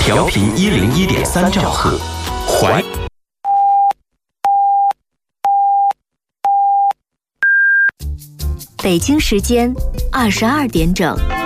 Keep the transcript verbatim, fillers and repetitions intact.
调频一零一点三兆赫，怀。 北京时间二十二点整。